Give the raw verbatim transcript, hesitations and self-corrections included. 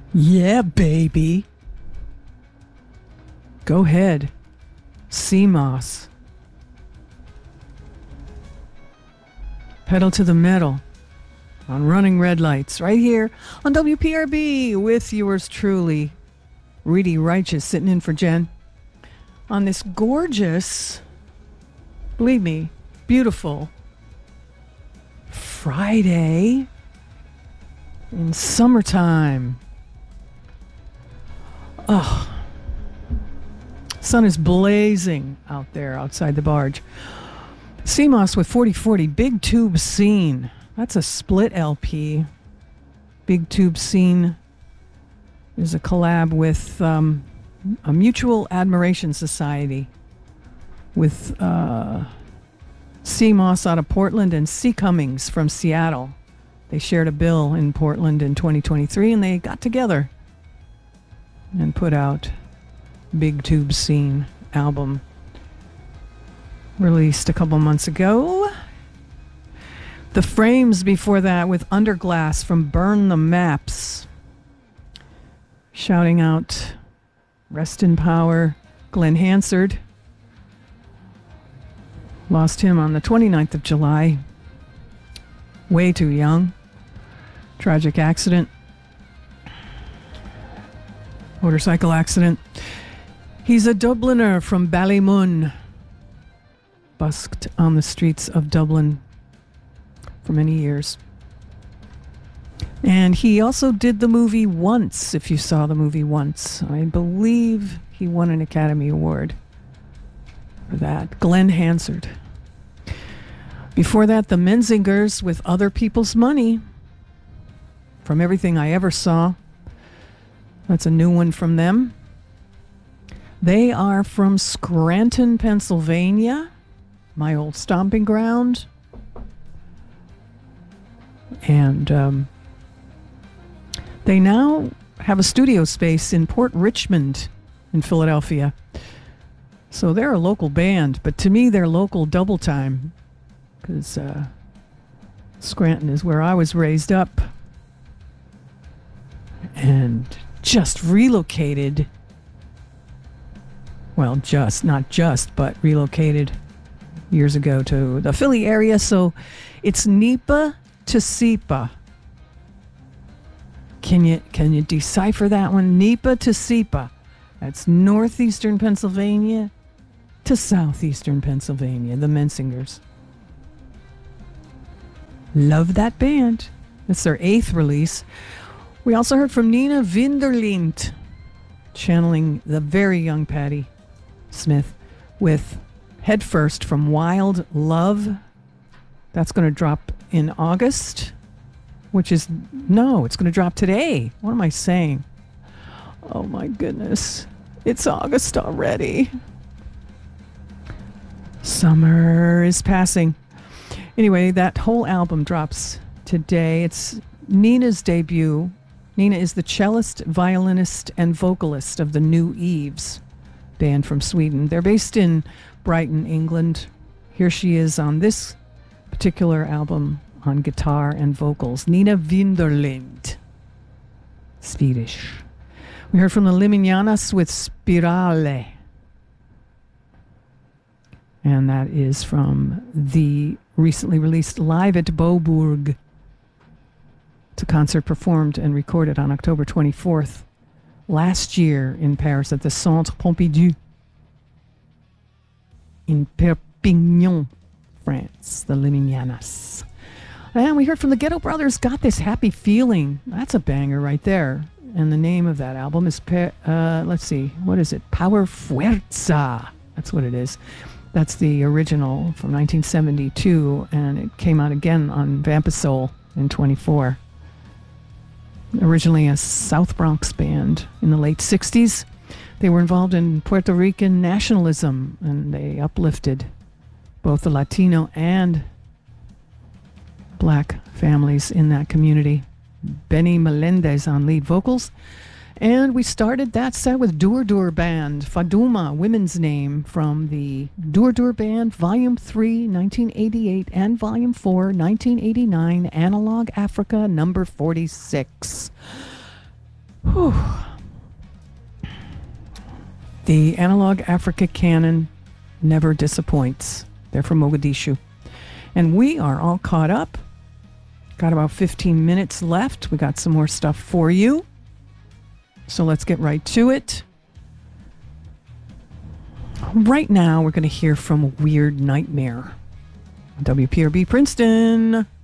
Yeah, baby. Go ahead. Sea moss. Pedal to the metal on Running Red Lights right here on W P R B with yours truly, Reedy Righteous, sitting in for Jen on this gorgeous, believe me, beautiful Friday in summertime. Oh, sun is blazing out there outside the barge. Sea Moss with forty forty, Big Tube Scene. That's a split L P. Big Tube Scene is a collab with um, a Mutual Admiration Society with uh, Sea Moss out of Portland and Sea Cummings from Seattle. They shared a bill in Portland in twenty twenty-three, and they got together and put out Big Tube Scene album, released a couple months ago. The Frames before that with Underglass from Burn the Maps. Shouting out, rest in power, Glenn Hansard. Lost him on the twenty-ninth of July. Way too young. Tragic accident. Motorcycle accident. He's a Dubliner from Ballymun. Busked on the streets of Dublin for many years. And he also did the movie Once, if you saw the movie Once. I believe he won an Academy Award for that. Glenn Hansard. Before that, the Menzingers with Other People's Money. From Everything I Ever Saw. That's a new one from them. They are from Scranton, Pennsylvania, my old stomping ground. And um, they now have a studio space in Port Richmond in Philadelphia. So they're a local band, but to me they're local double time because uh, Scranton is where I was raised up and just relocated. Well, just, not just, but relocated years ago to the Philly area. So it's NEPA to SEPA. Can you can you decipher that one? NEPA to SEPA. That's northeastern Pennsylvania to southeastern Pennsylvania, the Menzingers. Love that band. It's their eighth release. We also heard from Nina Vinderlind, channeling the very young Patti Smith with Head First from Wild Love. That's going to drop in August, which is, no, it's going to drop today. What am I saying? Oh my goodness. It's August already. Summer is passing. Anyway, that whole album drops today. It's Nina's debut. Nina is the cellist, violinist, and vocalist of the New Eves band from Sweden. They're based in Brighton, England. Here she is on this particular album on guitar and vocals. Nina Vinderlind. Swedish. We heard from the Liminianas with Spirale. And that is from the recently released Live at Beaubourg. It's a concert performed and recorded on October twenty-fourth last year in Paris at the Centre Pompidou in Perpignan, France, the Liminianas. And we heard from the Ghetto Brothers, Got This Happy Feeling. That's a banger right there. And the name of that album is, per, uh, let's see, what is it? Power Fuerza. That's what it is. That's the original from nineteen seventy-two, and it came out again on Vampisol in twenty-four. Originally a South Bronx band in the late sixties. They were involved in Puerto Rican nationalism, and they uplifted both the Latino and black families in that community. Benny Melendez on lead vocals. And we started that set with Dur Dur Band, Faduma, women's name, from the Dur Dur Band, Volume three, nineteen eighty-eight, and Volume four, nineteen eighty-nine, Analog Africa, number forty-six. Whew. The Analog Africa Canon never disappoints. They're from Mogadishu. And we are all caught up. Got about fifteen minutes left. We got some more stuff for you. So let's get right to it. Right now, we're going to hear from Weird Nightmare. W P R B Princeton.